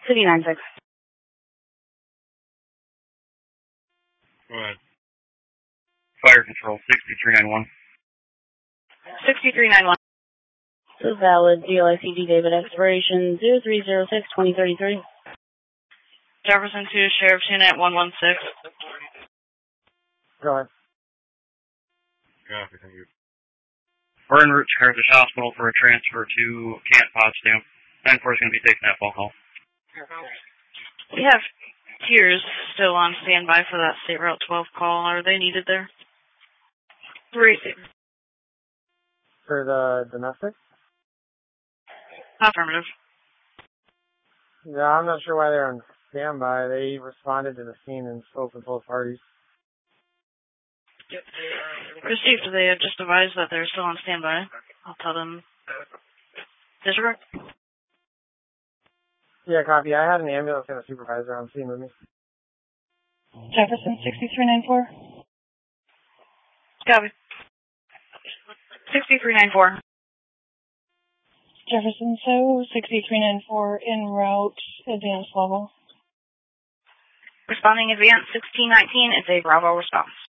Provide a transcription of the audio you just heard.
City 96. Go ahead. Fire control, 6391. 6391. So valid, DLICD David, expiration 0306-2033. Jefferson 2, Sheriff's Unit 116. Go ahead. Copy, thank you. We're en route to Carthage Hospital for a transfer to Camp Potsdam. 9-4 is going to be taking that phone call. We have tiers still on standby for that State Route 12 call. Are they needed there? 3. For the domestic? Affirmative. Yeah, I'm not sure why they're on standby. They responded to the scene and spoke with both parties. Received. They have just advised that they're still on standby. I'll tell them. Disregard. Yeah, copy. I had an ambulance and a supervisor on scene with me. Jefferson 6394. Copy. 6394. Jefferson, so 6394 en route, advanced level. Responding advance 1619. It's a Bravo response.